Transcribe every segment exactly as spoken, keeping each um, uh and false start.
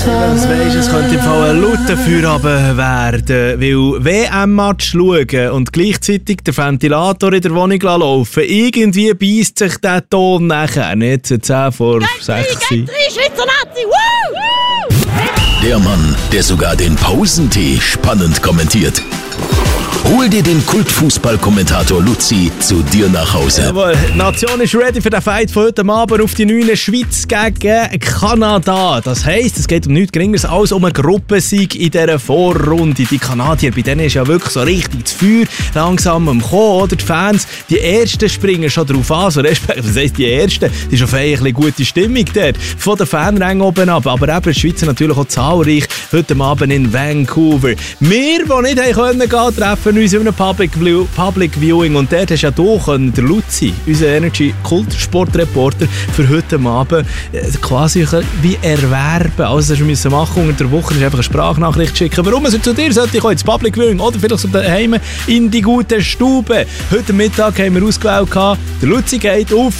Das weisst, es könnte im Fall ein lauter Feierabend werden, weil W M-Match schauen und gleichzeitig der Ventilator in der Wohnung laufen, irgendwie beisst sich der Ton nachher. Nicht zehn vor sechs. Der Mann, der sogar den Pausentee spannend kommentiert. Hol dir den Kultfußball-Kommentator Luzi zu dir nach Hause. Jawohl, die Nation ist ready für den Fight von heute Abend auf die neue Schweiz gegen Kanada. Das heisst, es geht um nichts Geringeres als um einen Gruppensieg in dieser Vorrunde. Die Kanadier, bei denen ist ja wirklich so richtig das Feuer langsam am Kommen, oder? Die Fans, die Ersten springen schon drauf an. So respektive, was heisst die Ersten? Die ist auf eine gute Stimmung dort. Von den Fanrängen oben ab. Aber eben die Schweizer natürlich auch zahlreich. Heute Abend in Vancouver. Wir, die nicht gehen können, treffen uns in einem Public, Public Viewing und dort hast ja du können, der Luzi, unser Energy-Kult-Sportreporter, für heute Abend quasi wie erwerben. Also das müssen wir machen unter der Woche, ist einfach eine Sprachnachricht schicken. Warum also zu dir sollte ich ins Public Viewing oder vielleicht so daheim in die gute Stube. Heute Mittag haben wir ausgewählt, der Luzi geht auf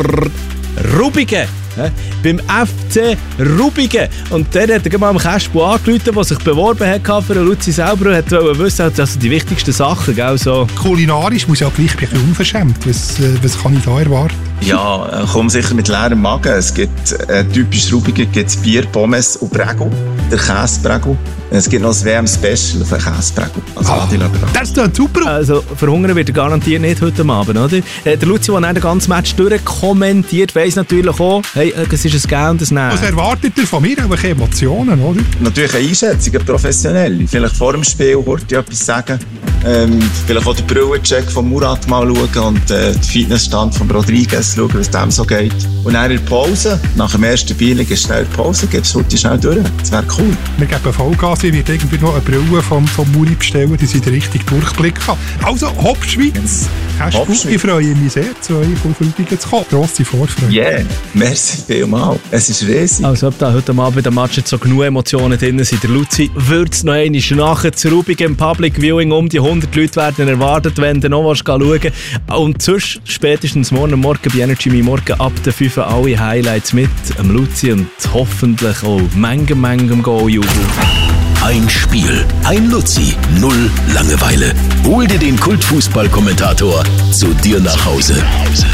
Rubigen. Ja, beim F C Rubigen. Und der hat er mal am Kaspo angerufen, der sich beworben hat für den Luzi selber und wollte wissen, also die wichtigsten Sachen. Gell, so. Kulinarisch muss ja gleich ein bisschen unverschämt. Was, was kann ich da erwarten? Ja, komm sicher mit leerem Magen. Es gibt äh, typisch Rubigen gibt's Bier, Pommes und Prägel. Der Käseprägel. Es gibt noch das W M-Special für Käseprägel. Also ah, das ist doch super. Also verhungern wird er garantiert nicht heute Abend, oder? Äh, der Luzi, der dann den ganzen Match durchkommentiert, weiss natürlich auch, hey, es ist ein Gehen und ein Nehmen. Was erwartet ihr von mir? Auch Emotionen, oder? Natürlich eine Einschätzung, eine professionelle. Vielleicht vor dem Spiel kurz etwas sagen. Ähm, vielleicht auch den Brillencheck von Murat mal schauen und äh, den Fitnessstand von Rodriguez schauen, wie es dem so geht. Und dann in der Pause, nach dem ersten Bier, ist schnell Pause, gibst du heute schnell durch. Das wäre cool. Wir geben Vollgas, ich werde irgendwie noch eine Brille vom, vom Muri bestellen, die sie den richtigen Durchblick haben. Also, Hopp Schweiz! Hopp Schweiz. Ich freue mich sehr, zu euch auf Übungen zu kommen. Grosse Vorfreude. Ja, yeah. Merci vielmals. Es ist riesig. Also, ob da heute Abend bei dem Match jetzt so genug Emotionen drin sind, der Luzi wird es noch einmal nachher zu Rubigen im Public Viewing. Um die hundert Leute werden erwartet, wenn du noch was schauen willst. Und sonst spätestens morgen Morgen bei Energy Me Morgen ab der fünf alle Highlights mit am Luzi und hoffentlich auch Menge, Menge Go-Jubel. Ein Spiel, ein Luzi, null Langeweile. Hol dir den Kultfußball-Kommentator zu dir nach Hause.